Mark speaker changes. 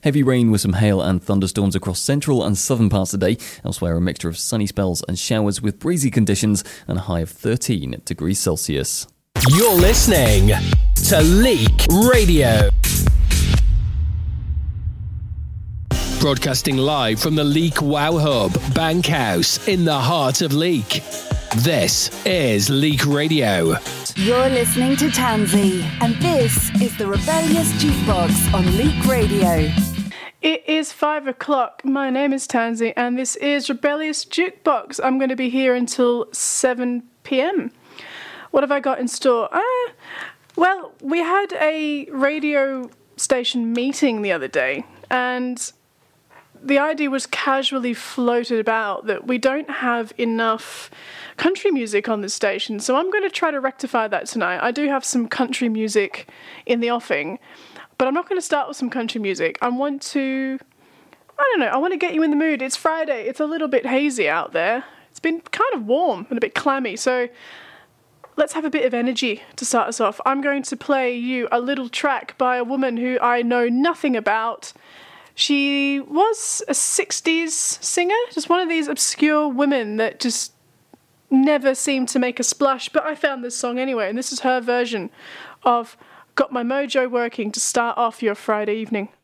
Speaker 1: Heavy rain with some hail and thunderstorms across central and southern parts today. Elsewhere, a mixture of sunny spells and showers with breezy conditions and a high of 13 degrees Celsius.
Speaker 2: You're listening to Leak Radio. Broadcasting live from the Leak Wow Hub, Bankhouse, in the heart of Leak. This is Leak Radio.
Speaker 3: You're listening to Tansy, and this is the Rebellious Jukebox on Leak Radio.
Speaker 4: It is 5 o'clock. My name is Tansy, and this is Rebellious Jukebox. I'm going to be here until 7 p.m. What have I got in store? Well, we had a radio station meeting the other day, and the idea was casually floated about that we don't have enough country music on this station, so I'm going to try to rectify that tonight. I do have some country music in the offing, but I'm not going to start with some country music. I want to get you in the mood. It's Friday. It's a little bit hazy out there. It's been kind of warm and a bit clammy, so let's have a bit of energy to start us off. I'm going to play you a little track by a woman who I know nothing about. She was a 60s singer, just one of these obscure women that just never seemed to make a splash, but I found this song anyway, and this is her version of Got My Mojo Working to start off your Friday evening.